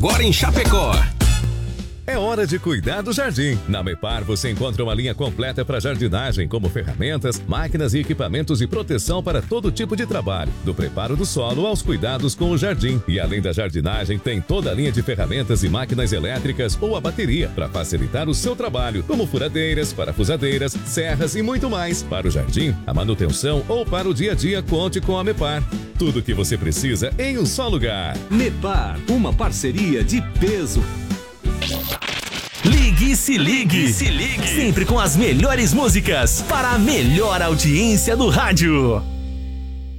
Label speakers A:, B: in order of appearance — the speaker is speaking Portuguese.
A: Agora em Chapecó.
B: É hora de cuidar do jardim. Na Mepar você encontra uma linha completa para jardinagem, como ferramentas, máquinas e equipamentos de proteção para todo tipo de trabalho, do preparo do solo aos cuidados com o jardim. E além da jardinagem, tem toda a linha de ferramentas e máquinas elétricas ou a bateria para facilitar o seu trabalho, como furadeiras, parafusadeiras, serras e muito mais. Para o jardim, a manutenção ou para o dia a dia, conte com a Mepar. Tudo o que você precisa em um só lugar.
C: Mepar, uma parceria de peso.
D: Ligue e se ligue. Sempre com as melhores músicas para a melhor audiência do rádio.